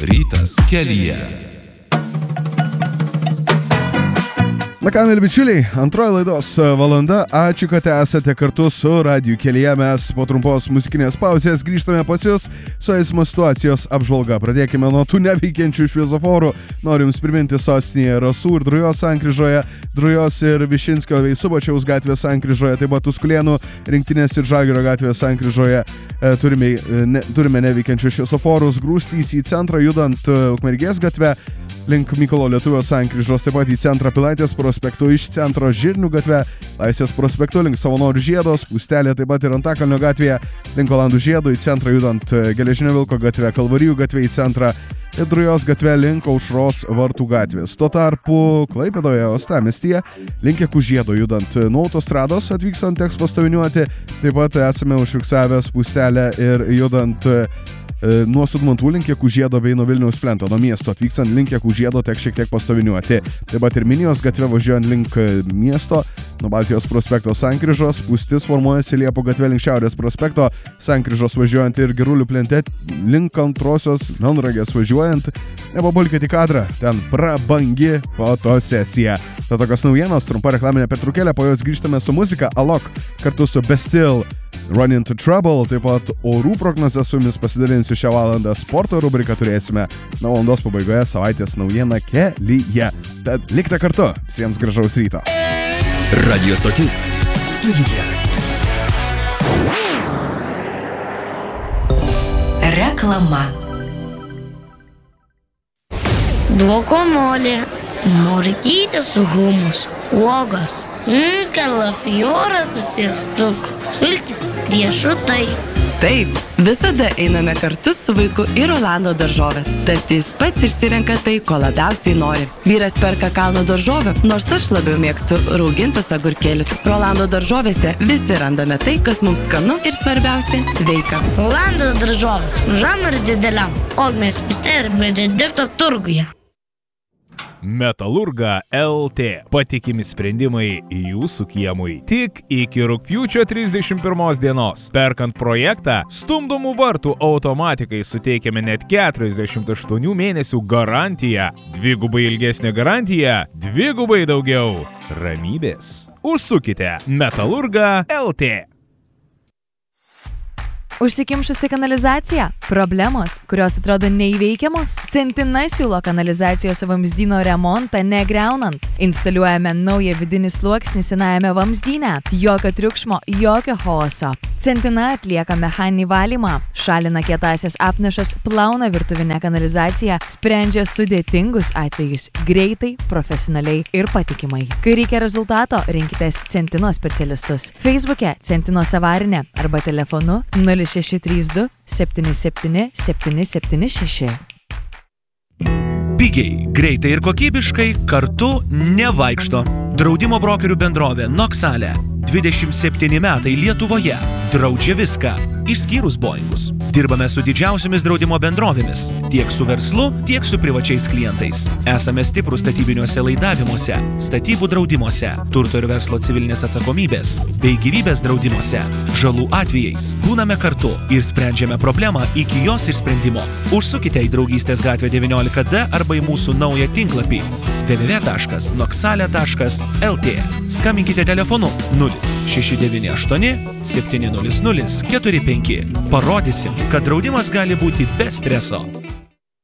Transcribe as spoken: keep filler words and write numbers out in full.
Rytas kelyje. Na ką, mėly bičiuliai, antroji laidos valanda. Ačiū, kad esate kartu su Radiju kelyje. Mes po trumpos muzikinės pauzės grįžtame pas jūs su eismo situacijos apžvalga. Pradėkime nuo tų neveikiančių šviesoforų. Noriu jums priminti sostinėje Rasų ir Drujos sankryžoje, Drujos ir Višinskio bei Subačiaus gatvės sankryžoje, taip pat Tuskulėnų rinktinės ir Žalgirio gatvės sankryžoje turime, ne, turime neveikiančių šviesoforus. Grūstys į centrą judant Ukmergės gatve link Mykolo Lietuvio sankryžos, taip pat į centrą Pilaitės prospektu, iš centro Žirnių gatve, Laisvės prospektu link Savanorių žiedo, Spūstelė, taip pat ir Antakalnio gatvėje, link Olandų žiedo, į centrą judant Geležinio Vilko gatve, Kalvarijų gatve į centrą ir Drujos gatve link Aušros vartų gatvės. Tuo tarpu Klaipėdoje Uostamiestyje link Jakų žiedo judant nuo autostrados atvykstant teks pastoviniuoti, taip pat esame užfiksavę Spūstelę ir judant nuo Sudmantų link Jakų žiedo bei nuo Vilniaus plento. Nuo miesto atvykstant link Jakų žiedo tek šiek tiek pastoviniuoti. Taip pat ir Minijos gatve važiuojant link miesto, nuo Baltijos prospekto sankryžos, spūstis formuojasi Liepų gatve link Šiaurės prospekto sankryžos važiuojant ir Girulių plente link antrosios Melnragės važiuojant. Nepapulkite į kadrą, ten prabangi fotosesija. Tai tokios naujienos, trumpa reklaminė pertraukėlė, po jos grįžtame su muzika Alok kartu su Bastille, Run into Trouble, taip pat orų prognozę su jumis pasidalinsiu šią valandą, sporto rubriką turėsime, na valandos pabaigoje savaitės naujiena kelyje. Tad likite kartu, visiems gražaus ryto. Radio stotis Studija. Reklama. Dvokonolė, morkytė su humusu, uogos, mm, kalafioras su sėstuku, sultis, riešutai. Taip, visada einame kartu su vaiku į Rolando daržovės. Tad jis pats išsirenka tai, ko labiausiai nori. Vyras perka kalno daržovių, nors aš labiau mėgstu raugintus agurkėlius. Rolando daržovėse visi randame tai, kas mums skanu ir svarbiausia – sveika. Rolando daržovės mažam ir dideliam. Ogmės mieste ir Benedikto turguje. Metalurga L T. Patikimi sprendimai jūsų kiemui. Tik iki rugpjūčio trisdešimt pirmos dienos. Perkant projektą, stumdomų vartų automatikai suteikiame net keturiasdešimt aštuonių mėnesių garantiją. Dvigubai ilgesnė garantija, dvigubai daugiau ramybės. Užsukite Metalurga L T. Užsikimšusi kanalizacija? Problemos, kurios atrodo neįveikiamos? Centina siūlo kanalizacijos vamzdyno remontą negriaunant. Instaliuojame naują vidinį sluoksnį senajame vamzdyne. Jokio triukšmo, jokio chaoso. Centina atlieka mechaninį valymą, šalina kietąsias apnašas, plauna virtuvinę kanalizaciją, sprendžia sudėtingus atvejus greitai, profesionaliai ir patikimai. Kai reikia rezultato, rinkitės Centino specialistus. Facebook'e Centinos avarinė arba telefonu nulis šeši trys du septyni septyni septyni septyni šeši. Pigiai, greitai ir kokybiškai kartu nevaikšto. Draudimo brokerių bendrovė Noxale. dvidešimt septyni metai Lietuvoje. Draudžia viską, išskyrus Boeingus. Dirbame su didžiausiamis draudimo bendrovėmis, tiek su verslu, tiek su privačiais klientais. Esame stiprus statybiniuose laidavimuose, statybų draudimuose, turto ir verslo civilinės atsakomybės bei gyvybės draudimuose. Žalų atvejais būname kartu ir sprendžiame problemą iki jos išsprendimo. Užsukite į Draugystės gatvę devyniolika D arba į mūsų naują tinklapį w w w taškas noxale taškas l t. Skambinkite telefonu nulis šeši devyni aštuoni septyni nulis nulis keturi penki. Parodysim, kad draudimas gali būti be streso.